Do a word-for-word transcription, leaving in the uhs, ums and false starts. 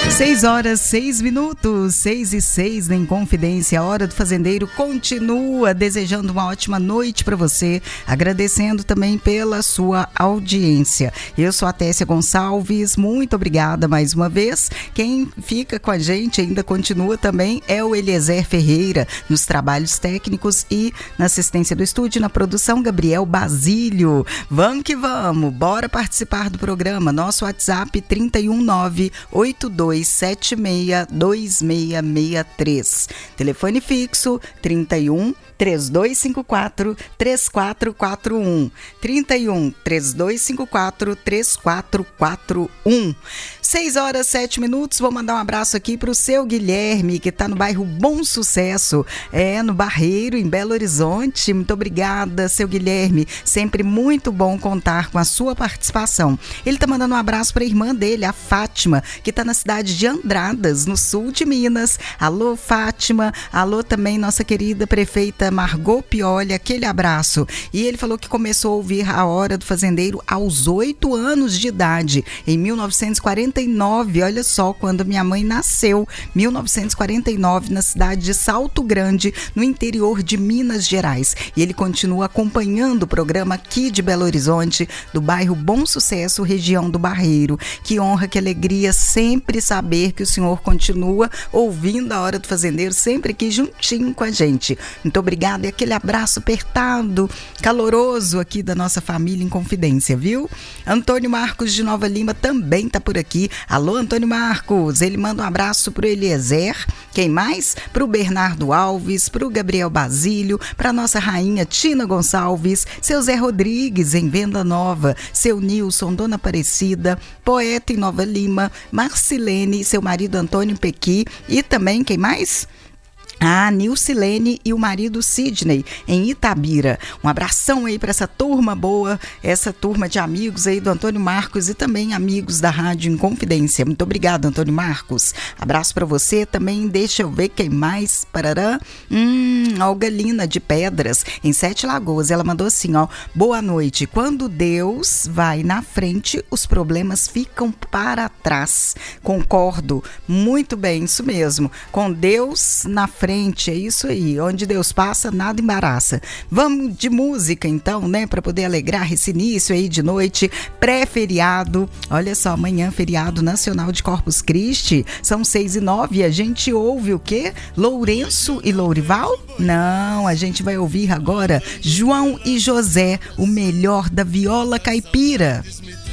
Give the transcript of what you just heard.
Seis horas, seis minutos, seis e seis em Confidência. A Hora do Fazendeiro continua desejando uma ótima noite para você, agradecendo também pela sua audiência. Eu sou a Tessia Gonçalves, muito obrigada mais uma vez. Quem fica com a gente ainda continua também é o Eliezer Ferreira, nos trabalhos técnicos e na assistência do estúdio, na produção, Gabriel Basílio. Vamos que vamos, bora participar do programa. Nosso WhatsApp trinta e um, nove oito dois sete seis dois seis seis três. Telefone fixo trinta e um, três dois cinco quatro, três quatro quatro um. trinta e um, três dois cinco quatro, três quatro quatro um. seis horas, sete minutos. Vou mandar um abraço aqui para o seu Guilherme, que está no bairro Bom Sucesso, é, no Barreiro, em Belo Horizonte. Muito obrigada, seu Guilherme. Sempre muito bom contar com a sua participação. Ele está mandando um abraço para a irmã dele, a Fátima, que está na cidade de Andradas, no sul de Minas. Alô, Fátima. Alô também, nossa querida prefeita Margot Pioli, aquele abraço. E ele falou que começou a ouvir a Hora do Fazendeiro aos oito anos de idade, em mil novecentos e quarenta e nove, olha só, quando minha mãe nasceu, mil novecentos e quarenta e nove, na cidade de Salto Grande, no interior de Minas Gerais. E ele continua acompanhando o programa aqui de Belo Horizonte, do bairro Bom Sucesso, região do Barreiro. Que honra, que alegria sempre saber que o senhor continua ouvindo a Hora do Fazendeiro, sempre aqui juntinho com a gente. Muito obrigada e aquele abraço apertado, caloroso aqui da nossa família em Confidência, viu? Antônio Marcos de Nova Lima também tá por aqui. Alô, Antônio Marcos. Ele manda um abraço pro Eliezer. Quem mais? Pro Bernardo Alves, pro Gabriel Basílio, pra nossa rainha Tina Gonçalves, seu Zé Rodrigues em Venda Nova, seu Nilson, Dona Aparecida, poeta em Nova Lima, Marcilene, seu marido Antônio Pequi e também, quem mais? A Nilcilene e o marido Sidney, em Itabira. Um abração aí para essa turma boa, essa turma de amigos aí do Antônio Marcos e também amigos da Rádio em Confidência. Muito obrigada, Antônio Marcos. Abraço para você também. Deixa eu ver quem mais. Parará. Hum, a Olgalina de Pedras, em Sete Lagoas. Ela mandou assim, ó: boa noite. Quando Deus vai na frente, os problemas ficam para trás. Concordo. Muito bem, isso mesmo. Com Deus na frente. Frente, é isso aí, onde Deus passa, nada embaraça. Vamos de música então, né, para poder alegrar esse início aí de noite, pré-feriado. Olha só, amanhã feriado nacional de Corpus Christi, são seis e nove, a gente ouve o quê? Lourenço e Lourival? Não, a gente vai ouvir agora João e José, o melhor da viola caipira.